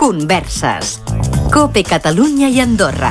Converses. COPE Catalunya i Andorra.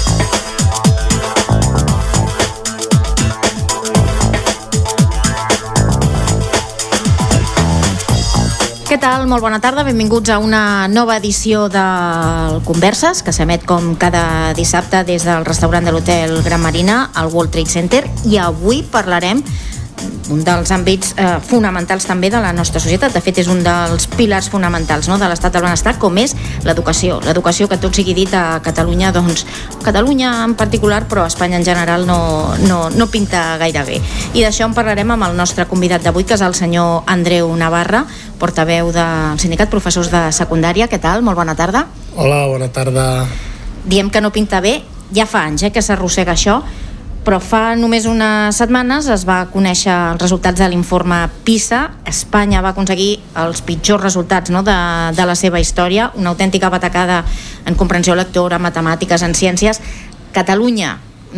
Què tal? Molt bona tarda, benvinguts a una nova edició del Converses, que s'emet com cada dissabte des del restaurant de l'Hotel Gran Marina al World Trade Center, i avui parlarem un dels àmbits fonamentals també de la nostra societat. De fet, és un dels pilars fonamentals, no?, de l'estat del benestar, com és l'educació. L'educació, que tot sigui dit, a Catalunya, doncs Catalunya en particular, però Espanya en general no pinta gaire bé. I d'això en parlarem amb el nostre convidat d'avui, que és el senyor Andreu Navarra, portaveu del Sindicat Professors de Secundària. Què tal? Molt bona tarda. Hola, bona tarda. Diem que no pinta bé, ja fa anys que s'arrossega això, però fa només unes setmanes es va conèixer els resultats de l'informe PISA. Espanya va aconseguir els pitjors resultats, no?, de la seva història, una autèntica patacada en comprensió lectora, matemàtiques, en ciències. Catalunya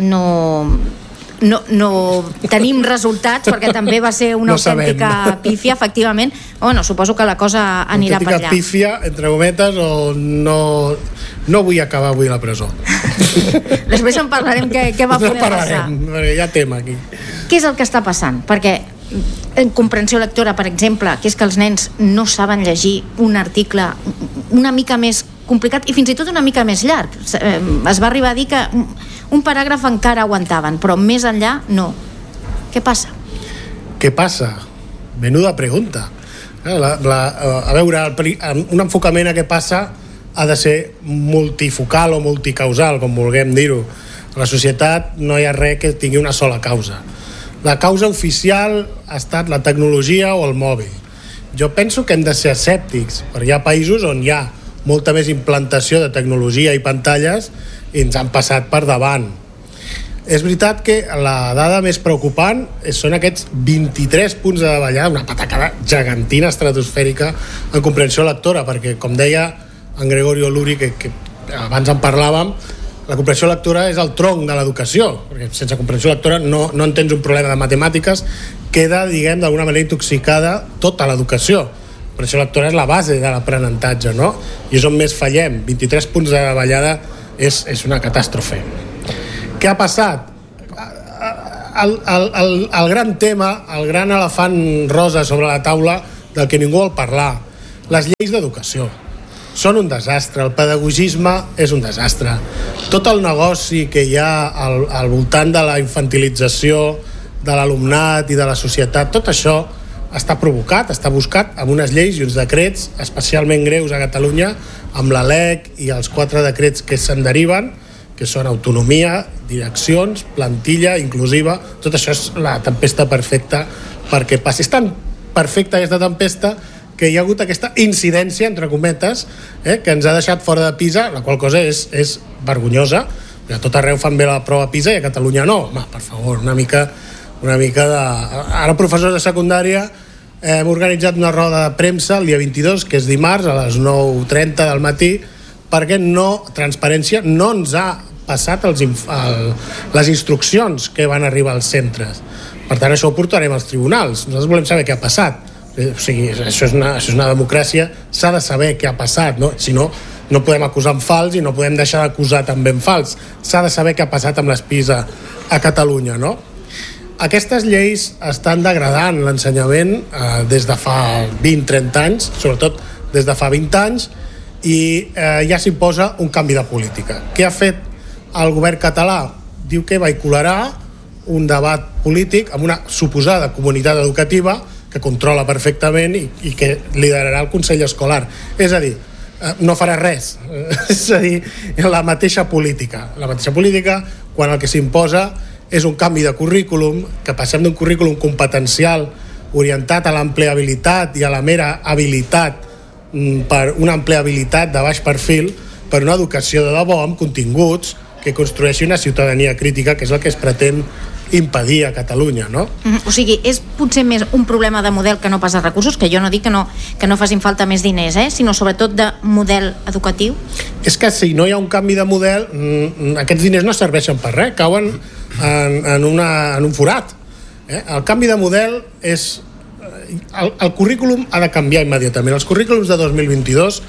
no tenim resultats, perquè també va ser una autèntica pífia, efectivament. Bueno, suposo que la cosa anirà per allà. Autèntica pífia, entre gometes, o no vull acabar avui a la presó. Després en parlarem què va poder passar. Perquè hi ha tema aquí. Què és el que està passant? Perquè en comprensió lectora, per exemple, que és que els nens no saben llegir un article una mica més complicat i fins i tot una mica més llarg. Es va arribar a dir que un paràgraf encara aguantaven, però més enllà no. Què passa? Què passa? Menuda pregunta. A veure, un enfocament a què passa ha de ser multifocal o multicausal, com vulguem dir-ho. A la societat no hi ha res que tingui una sola causa. La causa oficial ha estat la tecnologia o el mòbil. Jo penso que hem de ser escèptics, perquè hi ha països on hi ha molta més implantació de tecnologia i pantalles i ens han passat per davant. És veritat que la dada més preocupant són aquests 23 punts de davallada, una patacada gegantina, estratosfèrica en comprensió lectora, perquè, com deia en Gregorio Luri, que abans en parlàvem, la comprensió lectora és el tronc de l'educació, perquè sense comprensió lectora no entens un problema de matemàtiques, queda, diguem, d'alguna manera intoxicada tota l'educació. La comprensió lectora és la base de l'aprenentatge, no? I és on més fallem. 23 punts de davallada és una catàstrofe. Què ha passat? El gran tema, el gran elefant rosa sobre la taula del que ningú vol parlar, les lleis d'educació són un desastre, el pedagogisme és un desastre. Tot el negoci que hi ha al voltant de la infantilització de l'alumnat i de la societat, tot això està provocat, està buscat amb unes lleis i uns decrets especialment greus a Catalunya, amb la LEC i els 4 decrets que se'n deriven, que són autonomia, direccions, plantilla, inclusiva. Tot això és la tempesta perfecta perquè passi. És tan perfecta aquesta tempesta que hi ha hagut aquesta incidència, entre cometes, que ens ha deixat fora de PISA, la qual cosa és vergonyosa. A tot arreu fan bé la prova PISA i a Catalunya no. Home, per favor, una mica de... Ara, professors de secundària, hem organitzat una roda de premsa el dia 22, que és dimarts, a les 9:30 del matí, perquè transparència no ens ha passat les instruccions que van arribar als centres. Per tant, això ho portarem als tribunals. Nosaltres volem saber què ha passat. O sigui, això és una democràcia, s'ha de saber què ha passat, no? Si no, no podem acusar en fals i no podem deixar d'acusar també en fals. S'ha de saber què ha passat amb les PISA a Catalunya, no? Aquestes lleis estan degradant l'ensenyament des de fa 20-30 anys, sobretot des de fa 20 anys, i ja s'imposa un canvi de política. Què ha fet el govern català? Diu que vehicularà un debat polític amb una suposada comunitat educativa que controla perfectament i que liderarà el Consell Escolar. És a dir, no farà res. És a dir, la mateixa política. La mateixa política, quan el que s'imposa és un canvi de currículum, que passem d'un currículum competencial orientat a l'empleabilitat i a la mera habilitat, per una empleabilitat de baix perfil, per una educació de debò amb continguts que construeixi una ciutadania crítica, que és el que es pretén impedir a Catalunya, no? O sigui, és potser més un problema de model que no pas de recursos, que jo no dic que no facin falta més diners, sinó sobretot de model educatiu? És que si no hi ha un canvi de model, aquests diners no serveixen per res, cauen en un forat. El canvi de model és... El currículum ha de canviar immediatament. Els currículums de 2022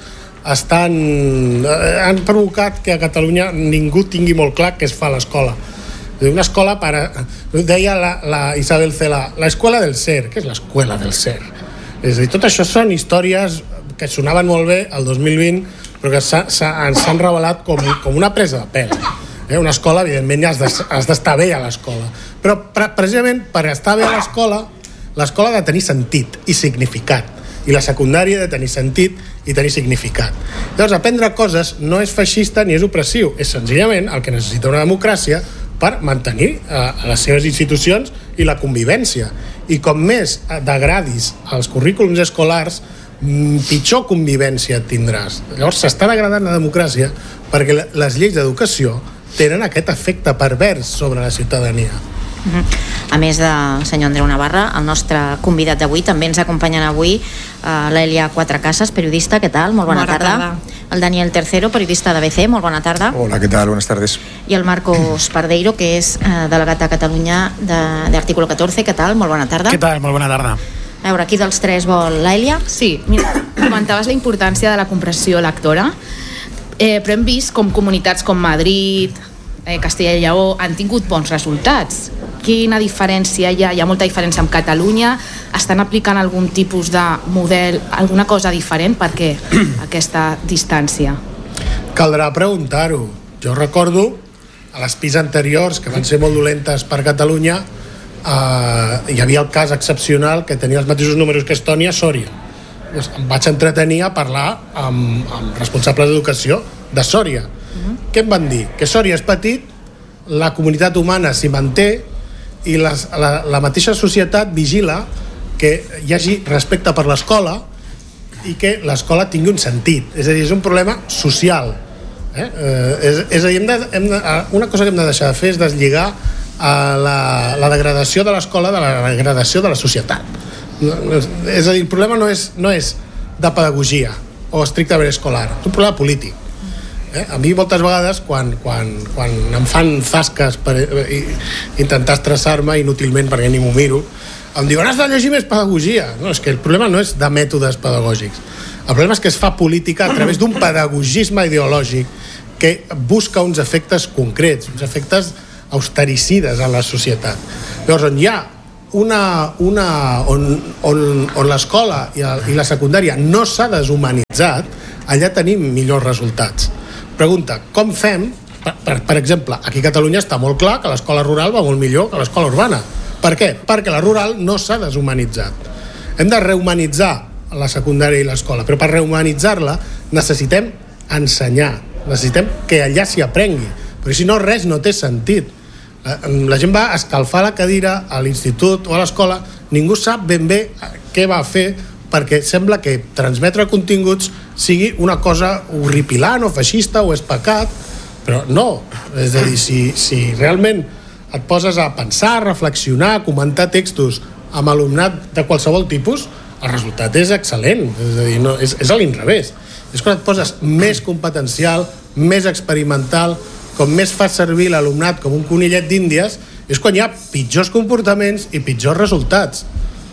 han provocat que a Catalunya ningú tingui molt clar què es fa a l'escola. Una escola deia la Isabel Cela, l'escola del ser. Què és l'escola del ser? És a dir, tot això són històries que sonaven molt bé el 2020, però que s'han revelat com una presa de pèl. Una escola, evidentment, has d'estar bé a l'escola. Però precisament per estar bé a l'escola ha de tenir sentit i significat. I la secundària ha de tenir sentit i tenir significat. Llavors, aprendre coses no és feixista ni és opressiu. És senzillament el que necessita una democràcia per mantenir les seves institucions i la convivència. I com més degradis els currículums escolars, pitjor convivència tindràs. Llavors s'està degradant la democràcia perquè les lleis d'educació tenen aquest efecte pervers sobre la ciutadania. A més del senyor Andreu Navarra, el nostre convidat d'avui, també ens acompanyen avui l'Elia Cuatrecases, periodista, què tal? Molt bona tarda. El Daniel Tercero, periodista d'ABC, molt bona tarda. Hola, ¿qué tal? Buenas tardes. I el Marcos Pardeiro, que és delegat a Catalunya d'Artículo 14, què tal? Molt bona tarda. Què tal? Molt bona tarda. A veure, qui dels tres vol? L'Elia? Sí, mira, comentaves la importància de la compressió lectora, però hem vist com comunitats com Madrid, Castella i Lleó han tingut bons resultats. Quina diferència hi ha? Hi ha molta diferència amb Catalunya? Estan aplicant algun tipus de model, alguna cosa diferent? Per què aquesta distància? Caldrà preguntar-ho. Jo recordo a les PIS anteriors, que van ser molt dolentes per Catalunya, hi havia el cas excepcional que tenia els mateixos números que Estònia, Sòria. Em vaig entretenir a parlar amb responsables d'educació de Sòria. Què em van dir? Que Sòria és petit, la comunitat humana s'hi manté i la mateixa societat vigila que hi hagi respecte per l'escola i que l'escola tingui un sentit. És a dir, és un problema social. És a dir, una cosa que hem de deixar de fer és deslligar la degradació de l'escola de la degradació de la societat. És a dir, el problema no és de pedagogia o estrictament escolar, és un problema polític. A mi moltes vegades quan em fan zasques per intentar estressar-me inútilment perquè ni m'ho miro, em diuen has de llegir més pedagogia. No, és que el problema no és de mètodes pedagògics, el problema és que es fa política a través d'un pedagogisme ideològic que busca uns efectes concrets, uns efectes austericides en la societat. Llavors, on hi ha on l'escola i la secundària no s'ha deshumanitzat, allà tenim millors resultats. Pregunta, com fem? Per exemple, aquí a Catalunya està molt clar que l'escola rural va molt millor que l'escola urbana. Per què? Perquè la rural no s'ha deshumanitzat. Hem de rehumanitzar la secundària i l'escola, però per rehumanitzar-la necessitem ensenyar, necessitem que allà s'hi aprengui, perquè si no res no té sentit. La gent va escalfar la cadira a l'institut o a l'escola, ningú sap ben bé què va fer, perquè sembla que transmetre continguts sigui una cosa horripilant o feixista o és pecat, però no. És a dir, si realment et poses a pensar, reflexionar, comentar textos amb alumnat de qualsevol tipus, el resultat és excel·lent. És a dir, no, és a l'inrevés. És quan et poses més competencial, més experimental, com més fas servir l'alumnat com un conillet d'Índies, és quan hi ha pitjors comportaments i pitjors resultats.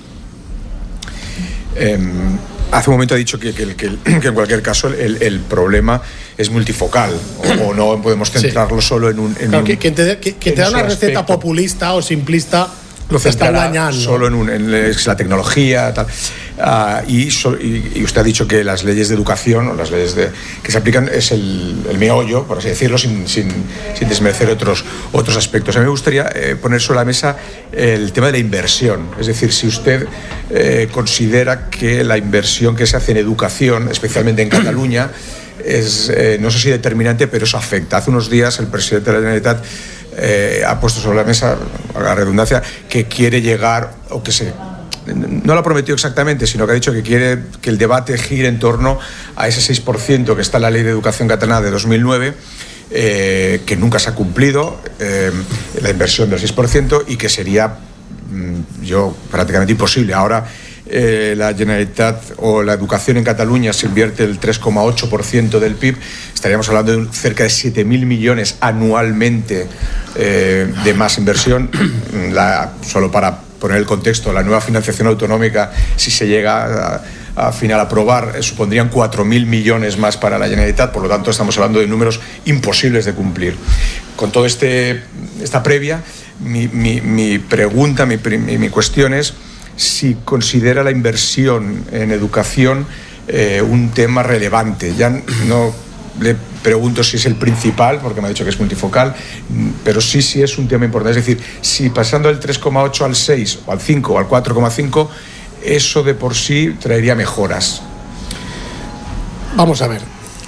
Hace un momento ha dicho que en cualquier caso el problema es multifocal o no podemos centrarlo solo en un claro, quien te da una receta populista o simplista lo centrará solo en la tecnología tal. Y usted ha dicho que las leyes de educación o las leyes que se aplican es el meollo, por así decirlo, sin desmerecer otros aspectos. A mí me gustaría poner sobre la mesa el tema de la inversión. Es decir, si usted considera que la inversión que se hace en educación, especialmente en Cataluña, es no sé si determinante, pero eso afecta. Hace unos días el presidente de la Generalitat ha puesto sobre la mesa, a la redundancia, que quiere llegar, o que no lo ha prometido exactamente, sino que ha dicho que quiere que el debate gire en torno a ese 6% que está en la Ley de Educación Catalana de 2009, que nunca se ha cumplido, la inversión del 6%, y que sería prácticamente imposible. Ahora la Generalitat o la educación en Cataluña se invierte el 3,8% del PIB, estaríamos hablando de cerca de 7.000 millones anualmente de más inversión. Solo para poner el contexto, la nueva financiación autonómica, si se llega al final aprobar supondrían 4.000 millones más para la Generalitat, por lo tanto estamos hablando de números imposibles de cumplir. Con todo esta previa, mi pregunta, mi cuestión es si considera la inversión en educación un tema relevante. Ya no le pregunto si es el principal, porque me ha dicho que es multifocal, pero sí es un tema importante. Es decir, si pasando del 3,8 al 6, o al 5, o al 4,5, eso de por sí traería mejoras. Vamos a ver.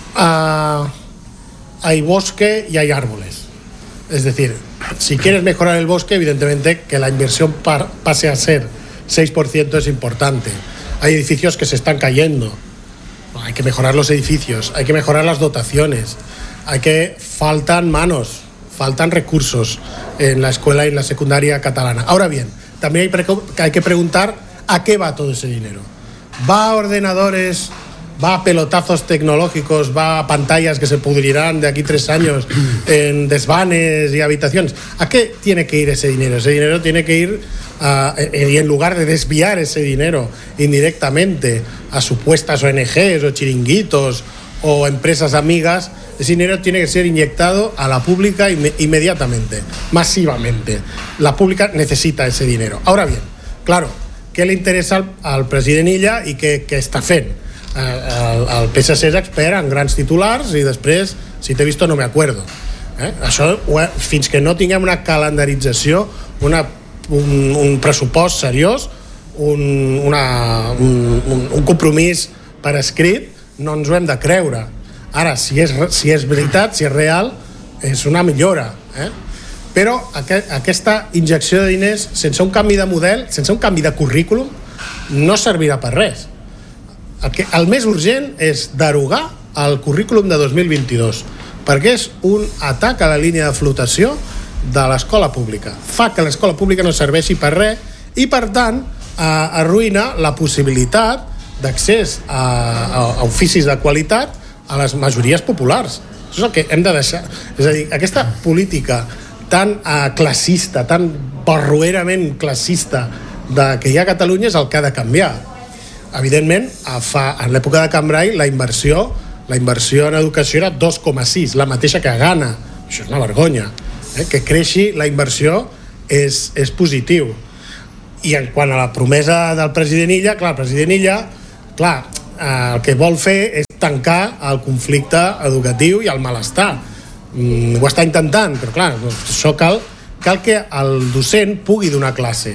Hay bosque y hay árboles. Es decir, si quieres mejorar el bosque, evidentemente que la inversión pase a ser 6% es importante. Hay edificios que se están cayendo. Hay que mejorar los edificios, hay que mejorar las dotaciones, faltan manos, faltan recursos en la escuela y en la secundaria catalana. Ahora bien, también hay que preguntar a qué va todo ese dinero. ¿Va a ordenadores? ¿Va a pelotazos tecnológicos? ¿Va a pantallas que se pudrirán de aquí 3 años en desvanes y habitaciones? ¿A qué tiene que ir ese dinero? Ese dinero tiene que ir y en lugar de desviar ese dinero indirectamente a supuestas ONGs o chiringuitos o empresas amigas, ese dinero tiene que ser inyectado a la pública inmediatamente, masivamente. La pública necesita ese dinero. Ahora bien, claro, què li interessa al president Illa i què està fent? El PSC és expert en grans titulars i després, si t'he visto no me acuerdo. Això, fins que no tinguem una calendarització, un pressupost seriós, un compromís per escrit, no ens ho hem de creure. Ara, si és veritat, si és real, és una millora. Però aquesta injecció de diners, sense un canvi de model, sense un canvi de currículum, no servirà per res. El més urgent és derogar el currículum de 2022, perquè és un atac a la línia de flotació de l'escola pública. Fa que l'escola pública no serveixi per res i, per tant, arruïna la possibilitat d'accés a oficis de qualitat a les majories populars. Això és el que hem de deixar. És a dir, aquesta política tan classista, tan barroerament classista que hi ha a Catalunya és el que ha de canviar. Evidentment, en l'època de Cambrai la inversió en educació era 2,6, la mateixa que a Ghana. Això és una vergonya. Que creixi la inversió és positiu. I en quant a la promesa del president Illa, el president Illa el que vol fer és tancar el conflicte educatiu i el malestar. Ho està intentant, però clar, això cal que el docent pugui donar classe.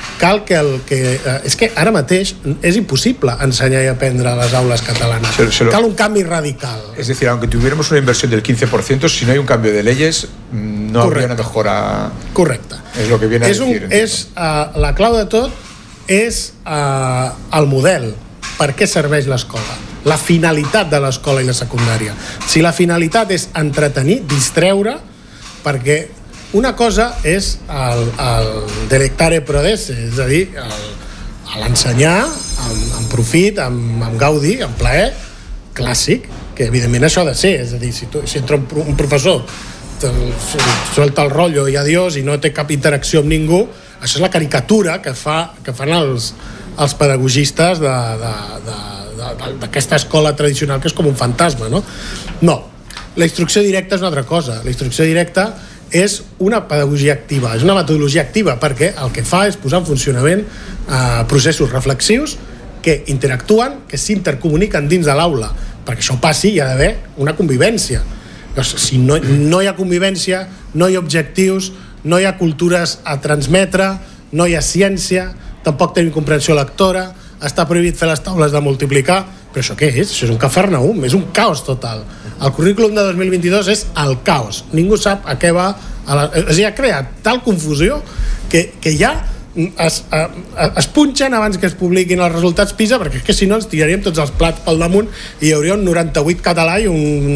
És que ara mateix és imposible ensenyar i aprendre a les aules catalanes. Cal un canvi radical. Es decir, aunque tuviéramos una inversión del 15%, si no hay un cambio de leyes, no habría una mejora. Correcte. Es lo que viene a decir. La clau de tot és el model. Per què serveix l'escola? La finalitat de l'escola i la secundària. Si la finalitat és entretenir, distreure, perquè una cosa és el delectare prodesse, és a dir, l'ensenyar amb profit, amb gaudi, amb plaer, clàssic, que evidentment això ha de ser. És a dir, si entra un professor, suelta el rotllo i adiós i no té cap interacció amb ningú, això és la caricatura que fan els pedagogistes d'aquesta escola tradicional que és com un fantasma, no? No, la instrucció directa és una altra cosa. La instrucció directa és una pedagogia activa, és una metodologia activa, perquè el que fa és posar en funcionament processos reflexius que interactuen, que s'intercomuniquen dins de l'aula. Perquè això passi hi ha d'haver una convivència. Si no hi ha convivència, no hi ha objectius, no hi ha cultures a transmetre, no hi ha ciència, tampoc tenim comprensió lectora, està prohibit fer les taules de multiplicar. Però això què és? Això és un cafarnaum, és un caos total. El currículum de 2022 és el caos. Ningú sap a què va. Ha creat tal confusió que ja es punxen abans que es publiquin els resultats PISA, perquè és que si no ens tiraríem tots els plats pel damunt i hi hauria un 98 català i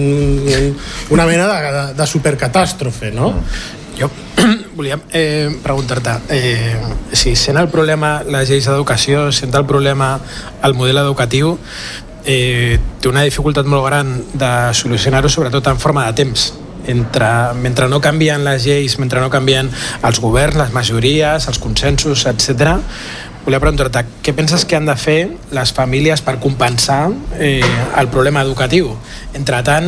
una mena de supercatàstrofe, no? Jo volia preguntar-te si sent el problema les lleis d'educació, sent el problema el model educatiu, té una dificultat molt gran de solucionar-ho, sobretot en forma de temps. Mentre no canvien les lleis, mentre no canvien els governs, les majories, els consensos, etc., volia preguntar-te, què penses que han de fer les famílies per compensar el problema educatiu? Entretant,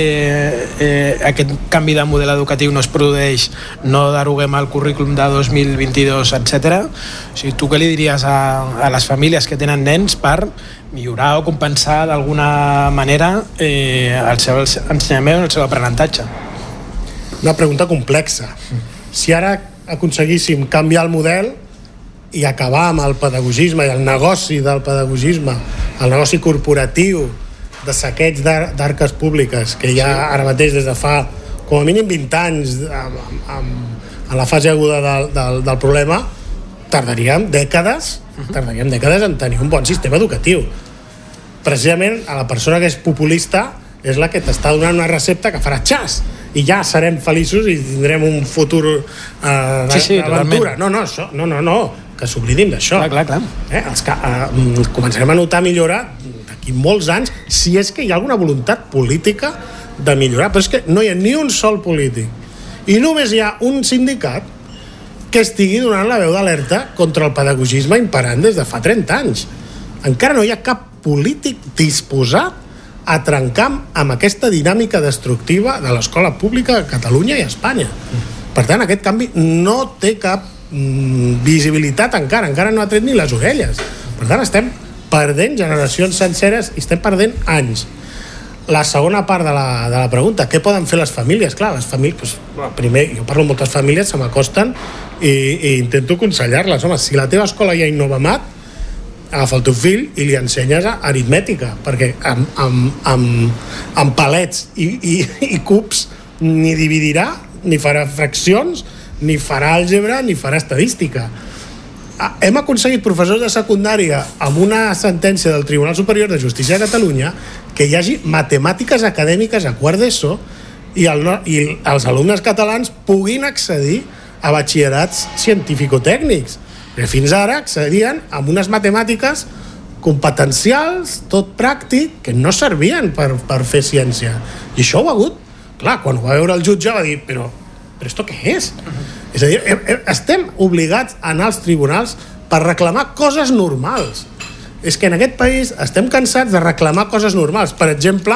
aquest canvi de model educatiu no es produeix, no deroguem el currículum de 2022, etc. O sigui, tu què li diries a les famílies que tenen nens per millorar o compensar d'alguna manera el seu ensenyament o el seu aprenentatge? Una pregunta complexa. Si ara aconseguíssim canviar el model i acabar amb el pedagogisme i el negoci del pedagogisme, el negoci corporatiu de saqueig d'arques públiques que hi ha ara mateix des de fa com a mínim 20 anys en la fase aguda del problema, tardaríem dècades en tenir un bon sistema educatiu. Precisament a la persona que és populista és la que t'està donant una recepta que farà xas i ja serem feliços i tindrem un futur d'aventura. No, que s'oblidin d'això. Clar. Començarem a notar millora d'aquí molts anys, si és que hi ha alguna voluntat política de millorar, però és que no hi ha ni un sol polític i només hi ha un sindicat que estigui donant la veu d'alerta contra el pedagogisme imperant des de fa 30 anys. Encara no hi ha cap polític disposat a trencar amb aquesta dinàmica destructiva de l'escola pública a Catalunya i a Espanya. Per tant, aquest canvi no té cap visibilitat encara no ha tret ni les orelles. Per tant, estem perdent generacions senceres i estem perdent anys. La segona part de la pregunta, què poden fer les famílies? Clar, les famílies, primer, jo parlo amb moltes famílies, se m'acosten i intento aconsellar-les. Home, si la teva escola ja innova mat, agafa el teu fill i li ensenyes aritmètica, perquè amb palets i cubs ni dividirà, ni farà fraccions, ni farà àlgebra, ni farà estadística. Hem aconseguit professors de secundària amb una sentència del Tribunal Superior de Justícia de Catalunya que hi hagi matemàtiques acadèmiques a quart d'ESO i els alumnes catalans puguin accedir a batxillerats científico-tècnics. Fins ara accedien amb unes matemàtiques competencials, tot pràctic, que no servien per fer ciència. I això ho ha hagut. Clar, quan ho va veure el jutge va dir, però esto què és? És a dir, estem obligats a anar als tribunals per reclamar coses normals. És que en aquest país estem cansats de reclamar coses normals. Per exemple,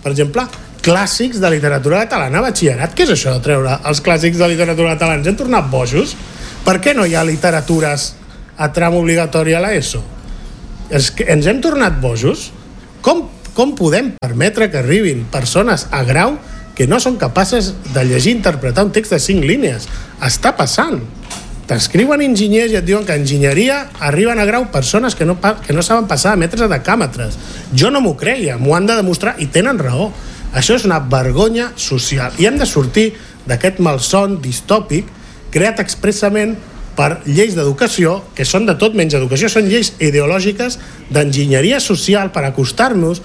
clàssics de literatura catalana a batxillerat. Què és això de treure els clàssics de literatura catalana? Ens hem tornat bojos? Per què no hi ha literatures a tram obligatori a l'ESO? És que ens hem tornat bojos? Com podem permetre que arribin persones a grau que no són capaces de llegir i interpretar un text de 5 línies? Està passant. T'escriuen enginyers i et diuen que a enginyeria arriben a grau persones que no saben passar a metres a decàmetres. Jo no m'ho creia, m'ho han de demostrar i tenen raó. Això és una vergonya social i hem de sortir d'aquest malson distòpic creat expressament per lleis d'educació que són de tot menys educació, són lleis ideològiques d'enginyeria social per acostar-nos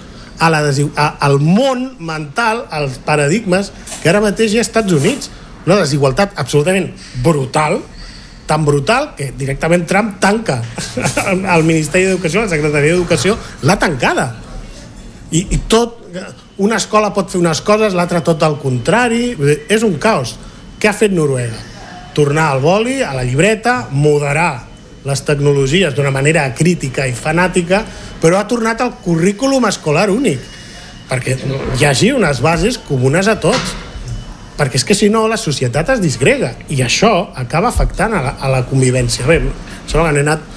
al món mental, als paradigmes que ara mateix hi ha als Estats Units. Una desigualtat absolutament brutal, tan brutal que directament Trump tanca el Ministeri d'Educació, la Secretaria d'Educació l'ha tancada. I tot, una escola pot fer unes coses, l'altra tot al contrari. És un caos. Què ha fet Noruega? Tornar al boli, a la llibreta, moderar les tecnologies d'una manera crítica i fanàtica, però ha tornat al currículum escolar únic, perquè hi hagi unes bases comunes a tots, perquè és que si no la societat es disgrega i això acaba afectant a la convivència. Bé, sembla que n'he anat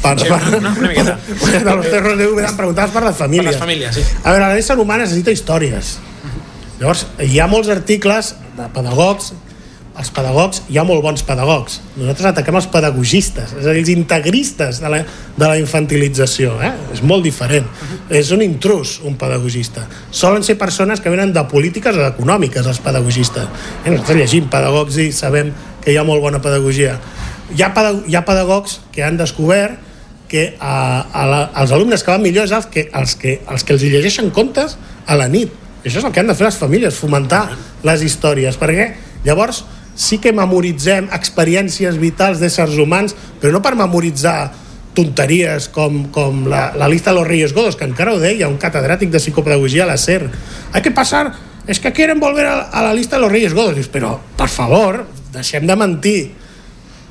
una miqueta. De los cerros de Úbeda em preguntaves per les famílies. Per les famílies, sí. A veure, l'ésser humà necessita històries. Llavors, hi ha molts articles de pedagogs. Els pedagogs, hi ha molt bons pedagogs. Nosaltres ataquem els pedagogistes, és a dir, els integristes de la infantilització. És molt diferent. És un intrus, un pedagogista. Solen ser persones que venen de polítiques o d'econòmiques, els pedagogistes. Nosaltres llegim pedagogs i sabem que hi ha molt bona pedagogia. Hi ha pedagogs que han descobert que els alumnes que van millor és els que els llegeixen contes a la nit. I això és el que han de fer les famílies, fomentar les històries, perquè llavors sí que memoritzem experiències vitals d'éssers humans, però no per memoritzar tonteries com la lista de los Reyes Godos, que encara ho deia un catedràtic de psicopedagogia a la SER. Hay que pasar, es que quieren volver a la lista de los Reyes Godos. Dius, però, per favor, deixem de mentir.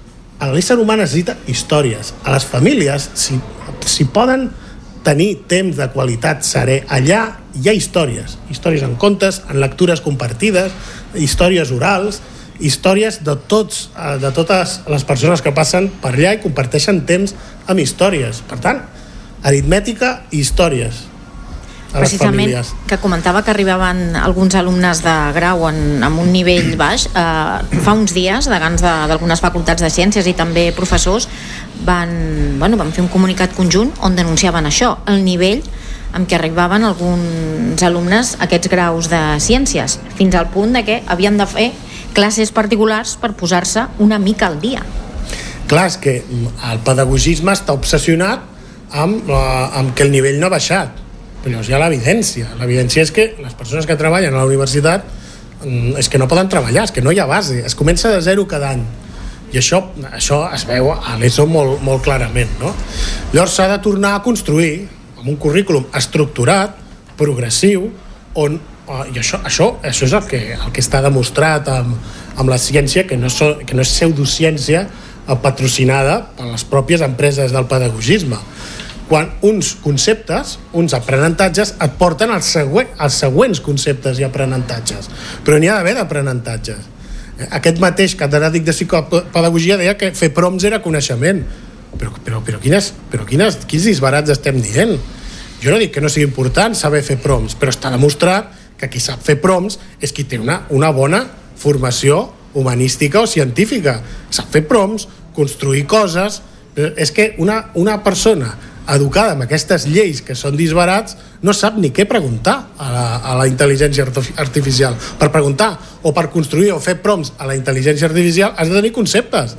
l'ésser humà necessita històries. A les famílies, si poden tenir temps de qualitat serè, allà hi ha històries en contes, en lectures compartides, històries orals, històries de totes les persones que passen per allà i comparteixen temps amb històries. Per tant, aritmètica i històries a les famílies. Que comentava que arribaven alguns alumnes de grau amb un nivell baix. Fa uns dies, degans d'algunes facultats de ciències i també professors van fer un comunicat conjunt on denunciaven això, el nivell amb què arribaven alguns alumnes a aquests graus de ciències, fins al punt de que havien de fer classes particulars per posar-se una mica al dia. Clar, és que el pedagogisme està obsessionat amb que el nivell no ha baixat, però hi ha l'evidència és que les persones que treballen a la universitat és que no poden treballar, és que no hi ha base, es comença de zero cada any i això es veu a l'ESO molt clarament, no? Llavors s'ha de tornar a construir amb un currículum estructurat, progressiu, i això és el que està demostrat amb la ciència, que no és pseudociència patrocinada per les pròpies empreses del pedagogisme. Quan uns conceptes, uns aprenentatges et porten als següents conceptes i aprenentatges, però n'hi ha d'haver d'aprenentatges. Aquest mateix catedràtic de psicopedagogia deia que fer prompts era coneixement, però quins disbarats estem dient? Jo no dic que no sigui important saber fer prompts, però està demostrat que qui sap fer prompts és qui té una bona formació humanística o científica. Sap fer prompts, construir coses. És que una persona educada amb aquestes lleis que són disbarats no sap ni què preguntar a la intel·ligència artificial. Per preguntar o per construir o fer prompts a la intel·ligència artificial has de tenir conceptes.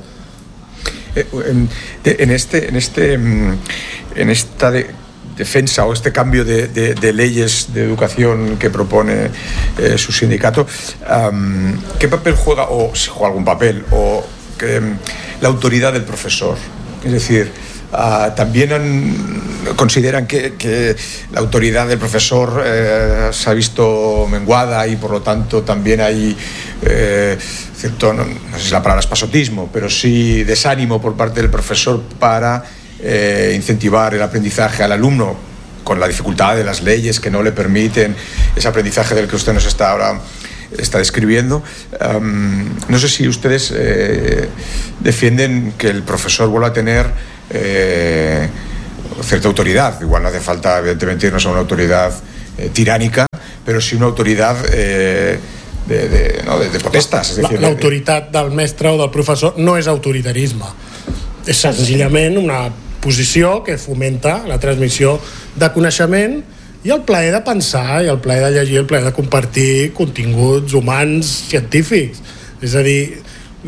En esta defensa o este cambio de leyes de educación que propone su sindicato, ¿qué papel juega, o si juega algún papel, o la autoridad del profesor? Es decir, también consideran que la autoridad del profesor se ha visto menguada y por lo tanto también hay cierto, no sé si la palabra es pasotismo, pero sí desánimo por parte del profesor para incentivar el aprendizaje al alumno, con la dificultad de las leyes que no le permiten ese aprendizaje del que usted nos está ahora describiendo. No sé si ustedes defienden que el profesor vuelva a tener cierta autoridad. Igual no hace falta evidentemente irnos a una autoridad tiránica, pero sí una autoridad de potestas. És decir, l'autoritat del mestre o del professor no és autoritarisme, és senzillament una posició que fomenta la transmissió de coneixement i el plaer de pensar, i el plaer de llegir, el plaer de compartir continguts humans científics. És a dir,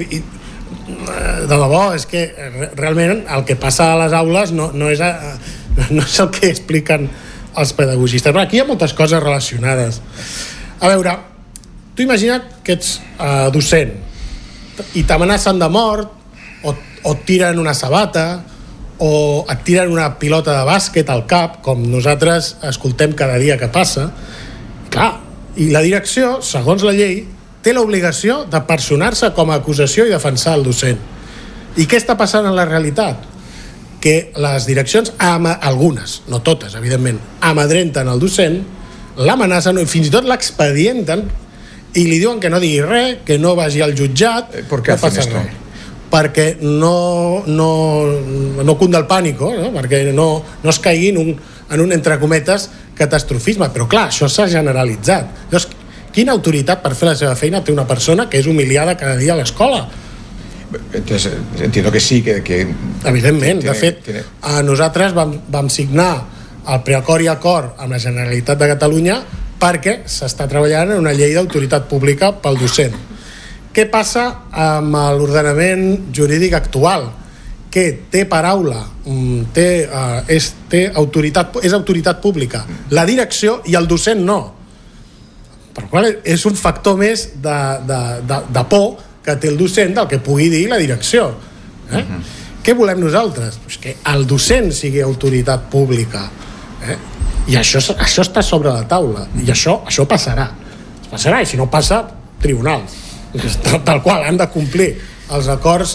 de debò, és que realment el que passa a les aules no és el que expliquen els pedagogistes. Però aquí hi ha moltes coses relacionades. A veure, tu imagina't que ets docent i t'amenacen de mort o et tiren una sabata o et tiren una pilota de bàsquet al cap, com nosaltres escoltem cada dia que passa. Clar, i la direcció, segons la llei, té l'obligació de personar-se com a acusació i defensar el docent. I què està passant en la realitat? Que les direccions, algunes, no totes, evidentment, amadrenten el docent, l'amenacen i fins i tot l'expedienten i li diuen que no digui res, que no vagi al jutjat, no passa res. Perquè no cunda el pànico, no? Perquè no es caiguin en un, entre cometes, catastrofisme. Però clar, això s'ha generalitzat. Llavors, quina autoritat per fer la seva feina té una persona que és humiliada cada dia a l'escola? Entonces, entiendo que sí, que evidentment, de fet, nosaltres vam signar el preacord i acord amb la Generalitat de Catalunya perquè s'està treballant en una llei d'autoritat pública pel docent. Què passa amb l'ordenament jurídic actual? Que té paraula, és autoritat pública, la direcció, i el docent no. Per qual és un factor més de por que té el docent del que pugui dir la direcció. Què volem nosaltres? Pues que el docent sigui autoritat pública. I això està sobre la taula. I això passarà. I si no passa, tribunals. Tal qual, han de complir els acords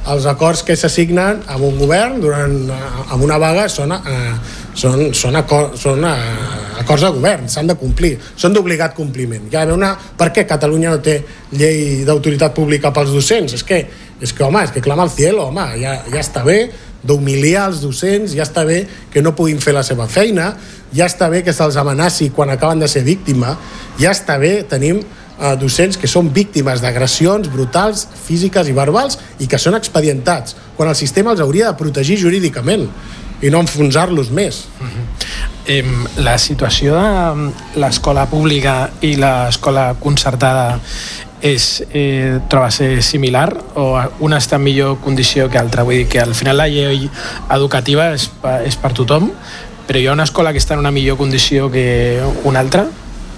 els acords que s'assignen amb un govern amb una vaga són acords de govern, s'han de complir, són d'obligat compliment. Per què Catalunya no té llei d'autoritat pública pels docents? És que clama al cielo, home, ja està bé d'humiliar els docents, ja està bé que no puguin fer la seva feina, ja està bé que se'ls amenaci quan acaben de ser víctima, ja està bé, tenim docents que són víctimes d'agressions brutals, físiques i verbals i que són expedientats, quan el sistema els hauria de protegir jurídicament i no enfonsar-los més. La situació de l'escola pública i l'escola concertada troba ser similar o una està en millor condició que altra? Vull dir que al final la llei educativa és per tothom, però hi ha una escola que està en una millor condició que una altra?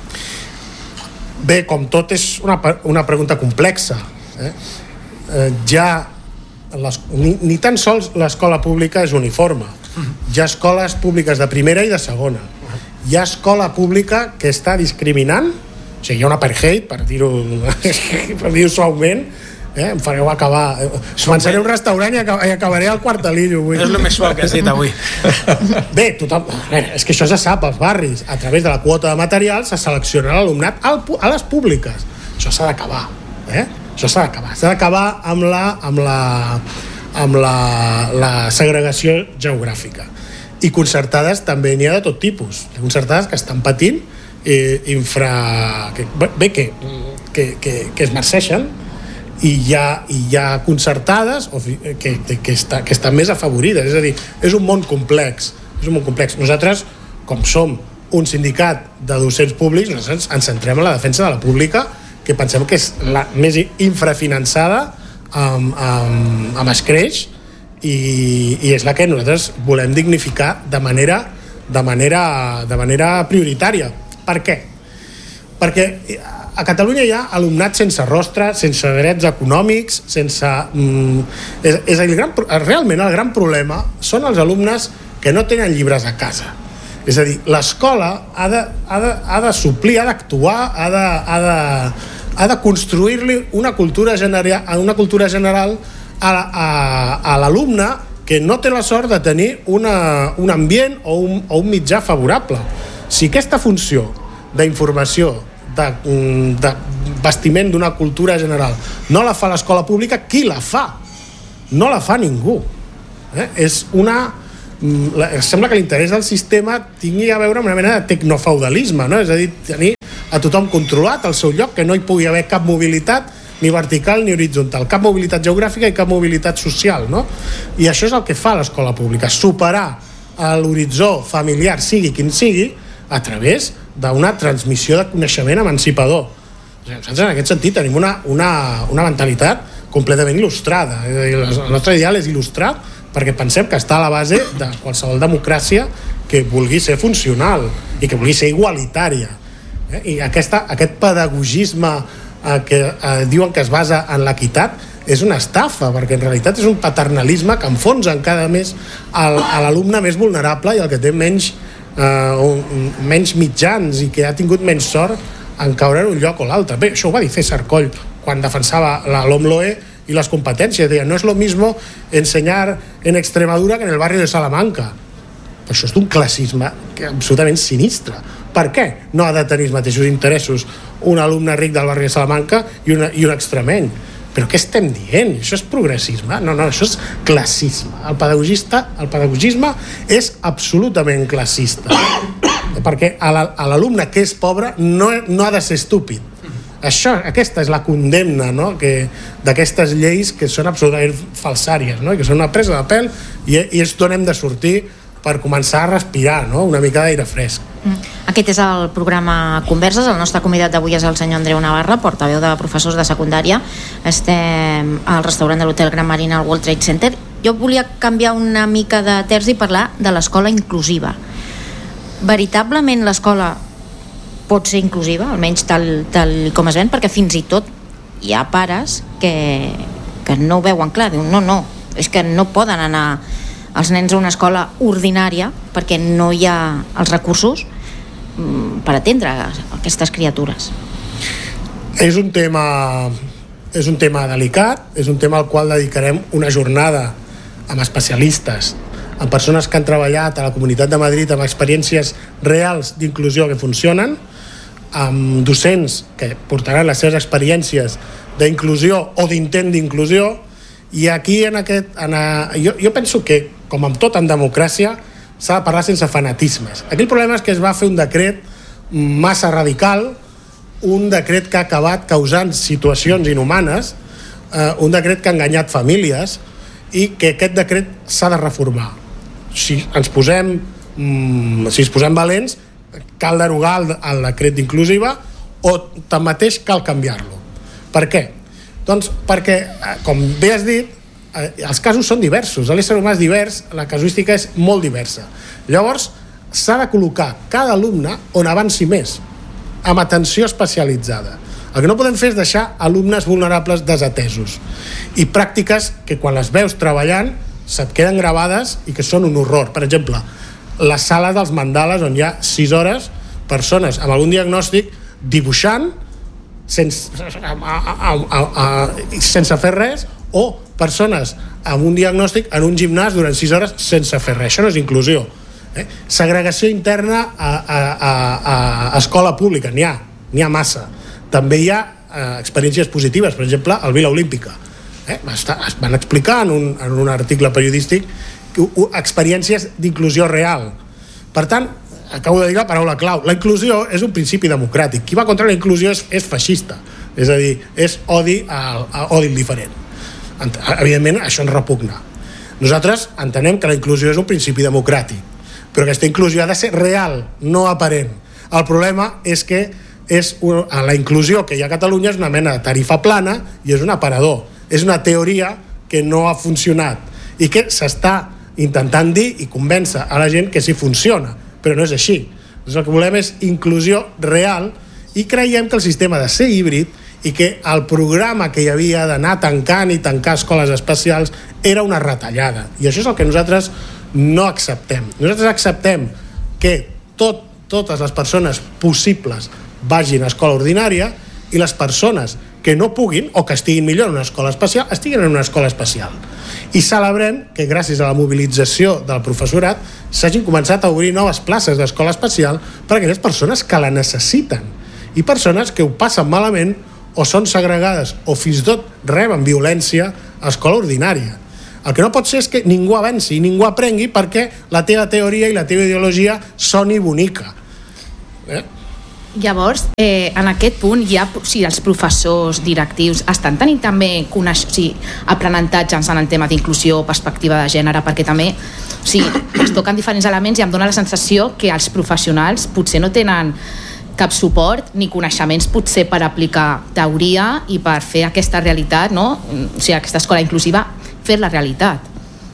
Bé, com tot és una pregunta complexa. Ni tan sols l'escola pública és uniforme. Hi ha escoles públiques de primera i de segona. Hi ha escola pública que està discriminant, o sigui, hi ha un apartheid, per dir-ho suaument, em fareu acabar. Començaré un restaurant i acabaré al Quartelillo. És el més suau que has dit avui. Bé, és que això se sap als barris. A través de la quota de material se selecciona l'alumnat a les públiques. Això s'ha d'acabar. Això s'ha d'acabar. S'ha d'acabar amb la segregació geogràfica. I concertades també n'hi ha de tot tipus. Hi ha concertades que estan patint que es marceixen, i hi ha concertades que estan més afavorides. És a dir, és un món complex. Nosaltres, com som un sindicat de docents públics, nosaltres ens centrem en la defensa de la pública, que pensem que és la més infrafinançada amb escreix, i és la que nosaltres volem dignificar de manera prioritària. Per què? Perquè a Catalunya hi ha alumnat sense rostre, sense drets econòmics, realment el gran problema són els alumnes que no tenen llibres a casa. És a dir, l'escola ha de suplir, ha d'actuar, ha de construir-li una cultura general a l'alumne que no té la sort de tenir un ambient o un mitjà favorable. Si aquesta funció d'informació, de bastiment d'una cultura general no la fa l'escola pública, qui la fa? No la fa ningú. Sembla que l'interès del sistema tingui a veure amb una mena de tecnofeudalisme, no? És a dir, tenir a tothom controlat al seu lloc, que no hi pugui haver cap mobilitat ni vertical ni horitzontal, cap mobilitat geogràfica i cap mobilitat social, no? I això és el que fa l'escola pública, superar l'horitzó familiar, sigui quin sigui, a través d'una transmissió de coneixement emancipador. Nosaltres en aquest sentit tenim una mentalitat completament il·lustrada. El nostre ideal és il·lustrar perquè pensem que està a la base de qualsevol democràcia que vulgui ser funcional i que vulgui ser igualitària. I aquest pedagogisme que diuen que es basa en l'equitat és una estafa, perquè en realitat és un paternalisme que enfonsa encara més a l'alumne més vulnerable i el que té menys mitjans i que ha tingut menys sort en caure en un lloc o l'altre. Bé, això ho va dir César Coll quan defensava la LOMLOE i les competències. Deia, no és lo mismo ensenyar en Extremadura que en el barri de Salamanca. Això és d'un classisme absolutament sinistre. Per què no ha de tenir els mateixos interessos un alumne ric del barri de Salamanca i un extremeny? Però què estem dient? Això és progressisme? No, això és classisme. El pedagogisme és absolutament classista. Perquè a l'alumne que és pobre no ha de ser estúpid. Aquesta és la condemna, no? D'aquestes lleis que són absolutament falsàries, no? Que són una presa de pèl i és d'on hem de sortir per començar a respirar, no? Una mica d'aire fresc. Aquest és el programa Converses. El nostre convidat d'avui és el senyor Andreu Navarra, portaveu de professors de secundària. Estem al restaurant de l'Hotel Gran Marina al World Trade Center. Jo volia canviar una mica de terç i parlar de l'escola inclusiva. Veritablement l'escola pot ser inclusiva, almenys tal com es ven, perquè fins i tot hi ha pares que no ho veuen clar, diuen no, és que no poden anar els nens a una escola ordinària perquè no hi ha els recursos per atendre aquestes criatures. És un tema és un tema delicat, és un tema al qual dedicarem una jornada amb especialistes, amb persones que han treballat a la Comunitat de Madrid amb experiències reals d'inclusió que funcionen, amb docents que portaran les seves experiències d'inclusió o d'intent d'inclusió, i aquí jo penso que, com amb tot en democràcia, s'ha de parlar sense fanatismes. Aquí el problema és que es va fer un decret massa radical, un decret que ha acabat causant situacions inhumanes, un decret que ha enganyat famílies, i que aquest decret s'ha de reformar. Si ens posem valents, cal derogar el decret d'inclusiva, o tanmateix cal canviar-lo. Per què? Doncs perquè, com bé has dit, els casos són diversos, l'ésser humà és divers, la casuística és molt diversa. Llavors, s'ha de col·locar cada alumne on avanci més, amb atenció especialitzada. El que no podem fer és deixar alumnes vulnerables desatesos, i pràctiques que quan les veus treballant se't queden gravades i que són un horror. Per exemple, la sala dels mandales, on hi ha 6 hores persones amb algun diagnòstic dibuixant sense fer res, o persones amb un diagnòstic en un gimnàs durant 6 hores sense fer res. Això no és inclusió. Segregació interna a escola pública, n'hi ha massa. També hi ha experiències positives, per exemple, al Vila Olímpica. Es van explicar en un article periodístic experiències d'inclusió real. Per tant, acabo de dir la paraula clau, la inclusió és un principi democràtic. Qui va contra la inclusió és feixista, és a dir, és odi al diferent. Evidentment, això ens repugna. Nosaltres entenem que la inclusió és un principi democràtic, però aquesta inclusió ha de ser real, no aparent. El problema és que la inclusió que hi ha a Catalunya és una mena de tarifa plana i és un aparador, és una teoria que no ha funcionat i que s'està intentant dir i convèncer a la gent que sí funciona, però no és així. El que volem és inclusió real, i creiem que el sistema ha de ser híbrid i que el programa que hi havia d'anar tancant i tancar escoles especials era una retallada, i això és el que nosaltres no acceptem. Nosaltres acceptem que totes les persones possibles vagin a escola ordinària, i les persones que no puguin o que estiguin millor en una escola especial estiguin en una escola especial. I celebrem que gràcies a la mobilització del professorat s'hagin començat a obrir noves places d'escola especial per a aquelles persones que la necessiten, i persones que ho passen malament o són segregades o fins i tot reben violència a escola ordinària. El que no pot ser és que ningú avanci i ningú aprengui perquè la teva teoria i la teva ideologia soni bonica. Llavors, en aquest punt els professors directius estan tenint també aprenentatge en el tema d'inclusió o perspectiva de gènere, perquè també es toquen diferents elements i em dóna la sensació que els professionals potser no tenen cap suport ni coneixements potser per aplicar teoria i per fer aquesta realitat, no? Aquesta escola inclusiva, fer la realitat.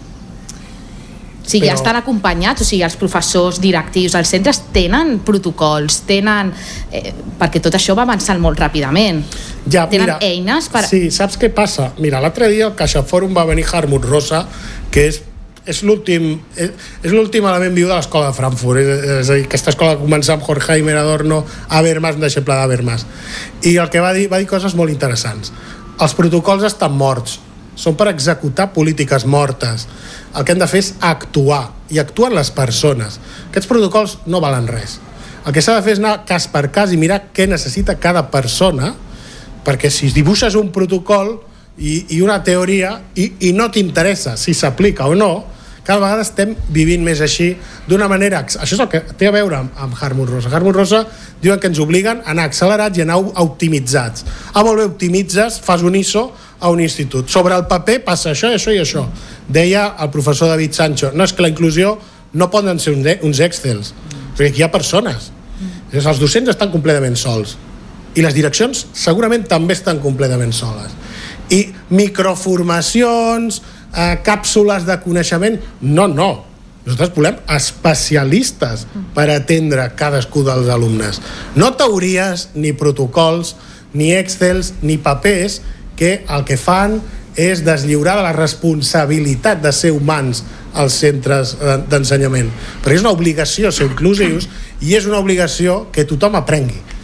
Ja estan acompanyats, els professors directius, els centres tenen protocols, perquè tot això va avançant molt ràpidament. Tenen eines per... Sí, saps què passa? Mira, l'altre dia al CaixaForum va venir Hartmut Rosa, que és l'últim element viu de l'escola de Frankfurt, és a dir, aquesta escola va començar amb Horkheimer, Adorno, Habermas, un deixeble d'Habermas, i el que va dir coses molt interessants. Els protocols estan morts, són per executar polítiques mortes. El que hem de fer és actuar, i actuen les persones. Aquests protocols no valen res. El que s'ha de fer és anar cas per cas i mirar què necessita cada persona, perquè si dibuixes un protocol i una teoria i no t'interessa si s'aplica o no, cada vegada estem vivint més així d'una manera... Això és el que té a veure amb Hartmut Rosa. Hartmut Rosa diuen que ens obliguen a anar accelerats i a anar optimitzats. Molt bé, optimitzes, fas un ISO a un institut. Sobre el paper passa això i això i això. Deia el professor David Sancho, no, és que la inclusió no poden ser uns Excels, perquè aquí hi ha persones. Els docents estan completament sols i les direccions segurament també estan completament soles. I microformacions, càpsules de coneixement, no. Nosaltres volem especialistes per atendre cadascú dels alumnes. No teories, ni protocols, ni Excels, ni papers que el que fan és deslliurar de la responsabilitat de ser humans als centres d'ensenyament. Perquè és una obligació ser inclusius i és una obligació que tothom aprengui.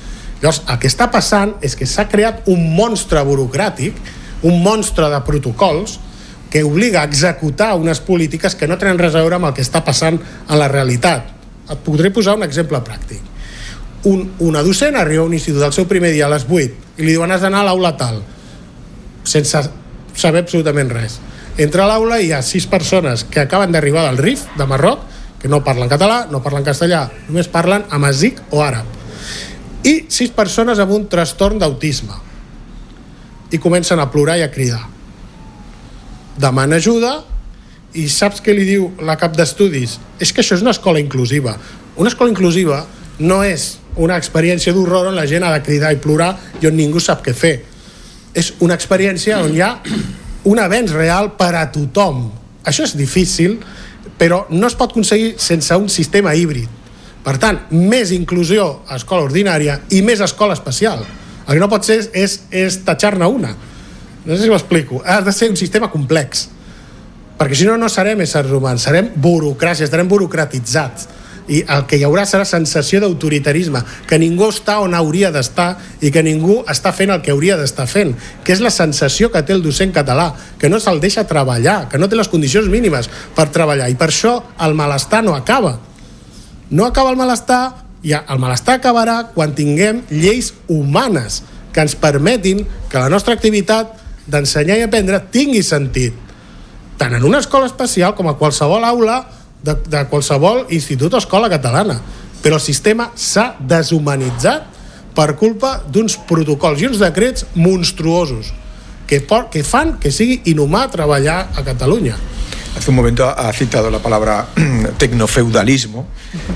Llavors, el que està passant és que s'ha creat un monstre burocràtic, un monstre de protocols que obliga a executar unes polítiques que no tenen res a veure amb el que està passant en la realitat. Et podré posar un exemple pràctic. Una docent arriba a un institut el seu primer dia a les 8 i li diuen has d'anar a l'aula tal, sense saber absolutament res. Entra a l'aula i hi ha 6 persones que acaben d'arribar del Rif, de Marroc, que no parlen català, no parlen castellà, només parlen amazic o àrab. I 6 persones amb un trastorn d'autisme. I comencen a plorar i a cridar. Demana ajuda i saps què li diu la cap d'estudis? És que això és una escola inclusiva. Una escola inclusiva no és una experiència d'horror on la gent ha de cridar i plorar i on ningú sap què fer. És una experiència on hi ha un avenç real per a tothom. Això és difícil, però no es pot aconseguir sense un sistema híbrid. Per tant, més inclusió a escola ordinària i més escola especial. El que no pot ser és tatxar-ne una. No sé si ho explico. Ha de ser un sistema complex, perquè si no, no serem éssers humans, serem burocràcia, estarem burocratitzats. I el que hi haurà serà sensació d'autoritarisme, que ningú està on hauria d'estar i que ningú està fent el que hauria d'estar fent, que és la sensació que té el docent català, que no se'l deixa treballar, que no té les condicions mínimes per treballar, i per això el malestar no acaba. No acaba el malestar, i el malestar acabarà quan tinguem lleis humanes que ens permetin que la nostra activitat d'ensenyar i aprendre tingui sentit, tant en una escola especial com a qualsevol aula de qualsevol institut o escola catalana. Però el sistema s'ha deshumanitzat per culpa d'uns protocols i uns decrets monstruosos que fan que sigui inhumà treballar a Catalunya. Hace un momento ha citado la palabra tecnofeudalismo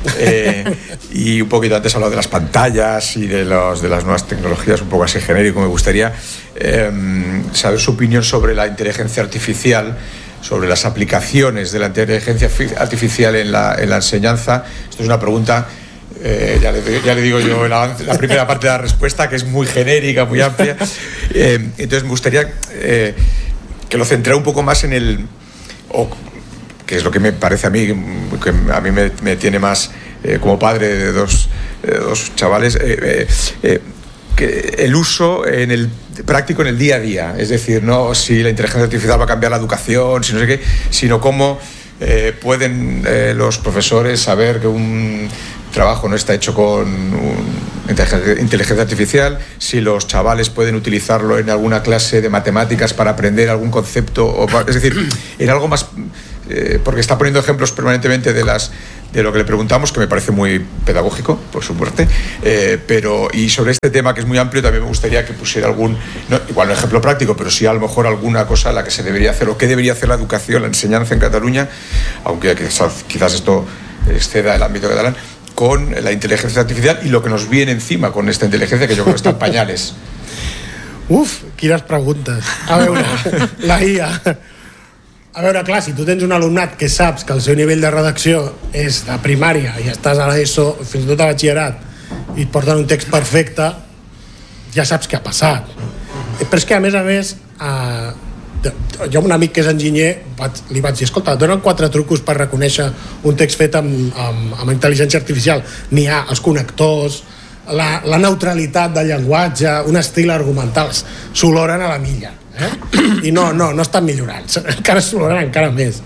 y un poquito antes ha hablado de las pantallas y de las nuevas tecnologías, un poco así genérico. Me gustaría saber su opinión sobre la inteligencia artificial, sobre las aplicaciones de la inteligencia artificial en la enseñanza. Esto es una pregunta, ya le digo yo la primera parte de la respuesta, que es muy genérica, muy amplia. Entonces me gustaría que lo centrara un poco más en el... que es lo que me parece a mí, que a mí me tiene más como padre de dos chavales, que el uso en el práctico en el día a día, es decir, no si la inteligencia artificial va a cambiar la educación, si no sé qué, sino cómo pueden los profesores saber que un trabajo no está hecho con inteligencia artificial, si los chavales pueden utilizarlo en alguna clase de matemáticas para aprender algún concepto, es decir, en algo más, porque está poniendo ejemplos permanentemente de lo que le preguntamos, que me parece muy pedagógico, por su parte, pero y sobre este tema que es muy amplio también me gustaría que pusiera igual no ejemplo práctico, pero sí a lo mejor alguna cosa a la que se debería hacer, o qué debería hacer la educación, la enseñanza en Cataluña, aunque quizás esto exceda el ámbito catalán, con la inteligencia artificial y lo que nos viene encima con esta inteligencia, que yo creo que está en pañales. Quines preguntes. A veure, la IA. A veure, clar, si tu tens un alumnat que saps que el seu nivell de redacció és de primària i estàs a l'ESO, fins i tot a batxillerat, i et porten un text perfecte, ja saps què ha passat. Però és que, a més, jo un amic que és enginyer li vaig dir, escolta, donen 4 trucos per reconèixer un text fet amb intel·ligència artificial. N'hi ha els connectors, la neutralitat del llenguatge, un estil argumental, s'oloren a la milla, i no estan millorant, encara s'oloren encara més.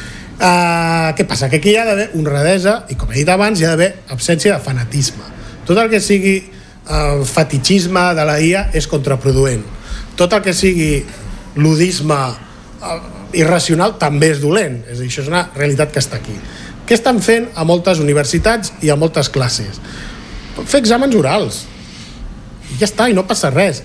Què passa? Que aquí hi ha d'haver honradesa i, com he dit abans, hi ha d'haver absència de fanatisme. Tot el que sigui fetichisme de la IA és contraproduent. Tot el que sigui ludisme irracional també és dolent. És a dir, això és una realitat que està aquí. Què estan fent a moltes universitats i a moltes classes? Fer exàmens orals. Ja està, i no passa res.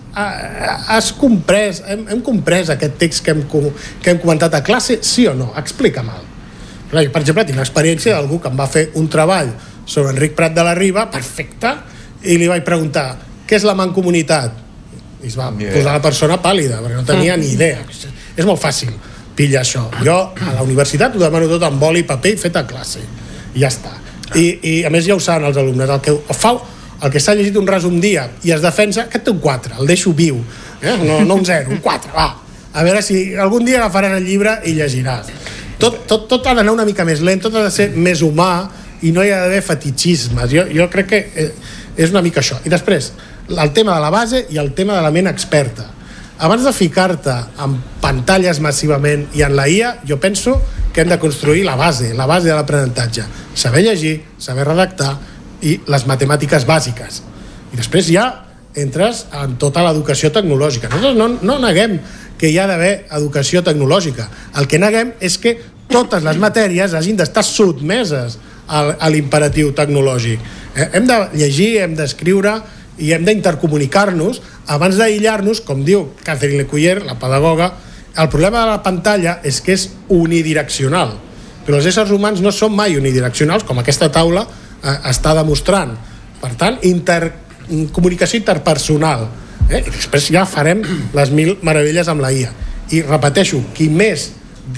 Has comprès, hem comprès aquest text que hem comentat a classe, sí o no? Explica'm-el. Per exemple, tinc l'experiència d'algú que em va fer un treball sobre Enric Prat de la Riba, perfecte, i li vaig preguntar què és la mancomunitat? I es va posar la persona pàl·lida perquè no tenia ni idea. És molt fàcil pillar això. Jo a la universitat ho demano tot amb boli i paper i fet a classe i ja està. I a més ja ho saben els alumnes, el que s'ha llegit un resum dia i es defensa, que té un 4, el deixo viu, no un 0, un 4, va, a veure si algun dia agafaràs el llibre i llegiràs. Tot ha d'anar una mica més lent, tot ha de ser més humà i no hi ha d'haver fetichismes. Jo crec que És una mica això. I després, el tema de la base i el tema de la ment experta. Abans de ficar-te en pantalles massivament i en la IA, jo penso que hem de construir la base de l'aprenentatge. Saber llegir, saber redactar i les matemàtiques bàsiques. I després ja entres en tota l'educació tecnològica. Nosaltres no neguem que hi ha d'haver educació tecnològica. El que neguem és que totes les matèries hagin d'estar sotmeses a l'imperatiu tecnològic. Hem de llegir, hem d'escriure i hem d'intercomunicar-nos abans d'aïllar-nos, com diu Catherine Lecuyer, la pedagoga. El problema de la pantalla és que és unidireccional, però els éssers humans no són mai unidireccionals, com aquesta taula està demostrant. Per tant, comunicació interpersonal. I després ja farem les 1000 meravelles amb la IA. I repeteixo, qui més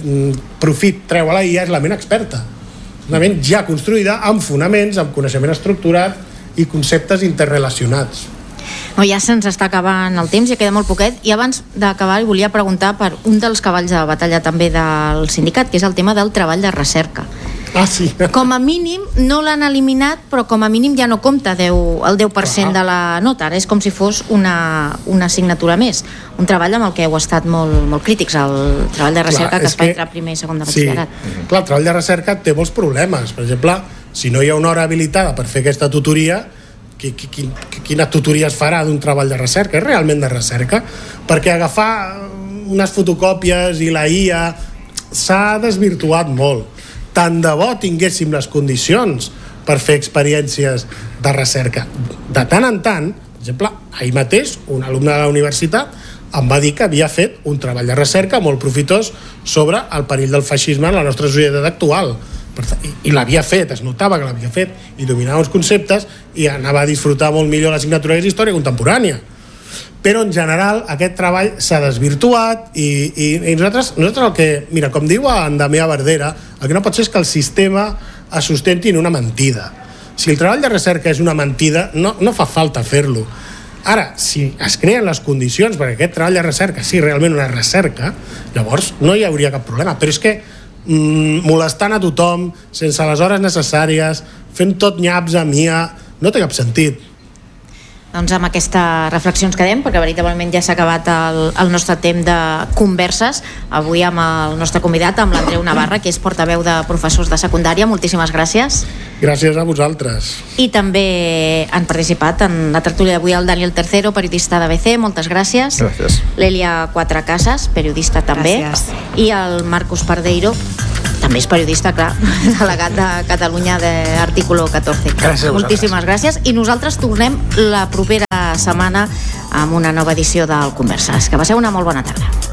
profit treu a la IA és la ment experta. Una ment ja construïda amb fonaments, amb coneixement estructurat i conceptes interrelacionats. Ja se'ns està acabant el temps, ja queda molt poquet, i abans d'acabar volia preguntar per un dels cavalls de batalla també del sindicat, que és el tema del treball de recerca. Sí. Com a mínim no l'han eliminat, però com a mínim ja no compta el 10% de la nota. Ara és com si fos una assignatura més, un treball amb el que heu estat molt crítics, el treball de recerca que es fa entre primer i segon de batxillerat. Clar, el treball de recerca té molts problemes. Per exemple, si no hi ha una hora habilitada per fer aquesta tutoria, quina tutoria es farà d'un treball de recerca? És realment de recerca? Perquè agafar unes fotocòpies i la IA s'ha desvirtuat molt. Tant de bo tinguéssim les condicions per fer experiències de recerca. De tant en tant, per exemple, ahir mateix un alumne de la universitat em va dir que havia fet un treball de recerca molt profitós sobre el perill del feixisme en la nostra societat actual. I l'havia fet, es notava que l'havia fet i dominava uns conceptes i anava a disfrutar molt millor l'assignatura que és història contemporània. Però en general aquest treball s'ha desvirtuat i nosaltres el que, mira, com diu en Damià Verdera, el que no pot ser és que el sistema es sustenti en una mentida. Si el treball de recerca és una mentida, no fa falta fer-lo. Ara, si es creen les condicions perquè aquest treball de recerca sigui realment una recerca, llavors no hi hauria cap problema. Però és que molestant a tothom, sense les hores necessàries, fent tot nyaps amb IA, no té cap sentit. Doncs amb aquesta reflexió ens quedem, perquè veritablement ja s'ha acabat el nostre temps de converses. Avui amb el nostre convidat, amb l'Andreu Navarra, que és portaveu de professors de secundària. Moltíssimes gràcies. Gràcies a vosaltres. I també han participat en la tertúlia d'avui el Daniel Tercero, periodista d'ABC, moltes gràcies. Gràcies. L'Elia Quatrecases, periodista també. Gràcies. I el Marcos Pardeiro, també és periodista, clar, delegat de Catalunya d'Artículo 14. Gràcies a vosaltres. Moltíssimes gràcies. I nosaltres tornem la propera setmana amb una nova edició del Converses. Que passeu una molt bona tarda.